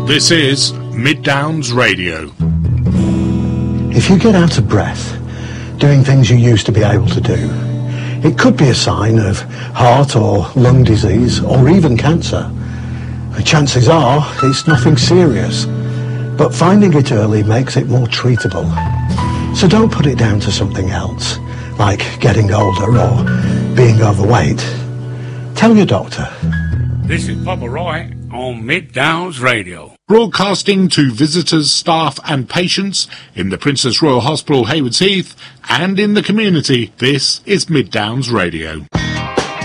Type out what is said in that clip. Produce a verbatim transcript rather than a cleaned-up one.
This is Mid Downs Radio. If you get out of breath doing things you used to be able to do, it could be a sign of heart or lung disease or even cancer. The chances are it's nothing serious, but finding it early makes it more treatable. So don't put it down to something else, like getting older or being overweight. Tell your doctor. This is Papa Roy on Mid Downs Radio. Broadcasting to visitors, staff and patients in the Princess Royal Hospital, Haywards Heath, and in the community, this is Mid Downs Radio.